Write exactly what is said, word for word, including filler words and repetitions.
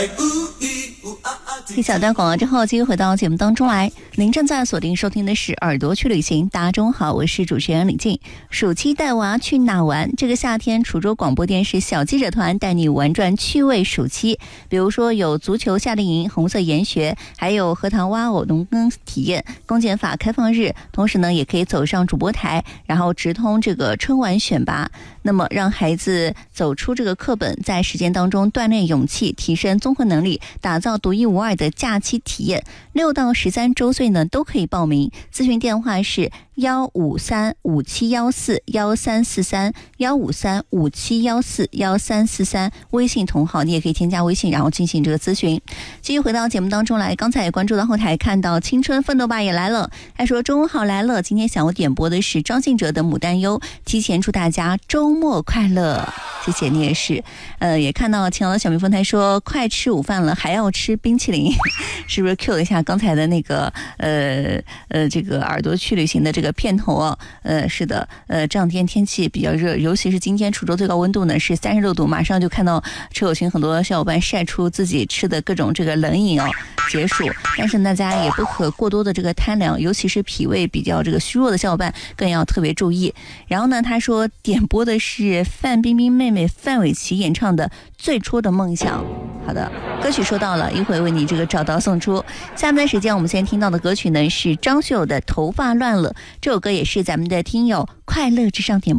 一小段广告之后，继续回到节目当中来。您正在锁定收听的是耳朵去旅行。大家中午好，我是主持人李静。暑期带娃去哪玩？这个夏天，滁州广播电视小记者团带你玩转趣味暑期。比如说有足球夏令营、红色研学，还有荷塘挖偶农耕体验、公检法开放日。同时呢，也可以走上主播台，然后直通这个春晚选拔。那么让孩子走出这个课本，在实践当中锻炼勇气，提升综合能力，打造独一无二的假期体验。六到十三周岁呢都可以报名，咨询电话是幺五三五七幺四幺三四三幺五三五七幺四幺三四三，微信同号你也可以添加微信，然后进行这个咨询。继续回到节目当中来，刚才也关注到后台看到青春奋斗吧也来了，他说中午好来了，今天想我点播的是张信哲的牡丹优，提前祝大家周末快乐。谢谢，你也是。呃，也看到青瑶的小蜜蜂台说快吃午饭了还要吃冰淇淋，是不是 Q 了一下刚才的那个呃呃这个耳朵去旅行的这个片头啊？呃，是的，呃这两天天气比较热，尤其是今天滁州最高温度呢是三十六度，马上就看到车友群很多小伙伴晒出自己吃的各种这个冷饮哦解暑，但是大家也不可过多的这个贪凉，尤其是脾胃比较这个虚弱的小伙伴更要特别注意。然后呢，他说点播的是范冰冰妹妹范玮琪演唱的《最初的梦想》。好的，歌曲说到了，一会为你这个找到送出。下面的时间我们先听到的歌曲呢是张学友的《头发乱了》，这首歌也是咱们的听友快乐至上点播。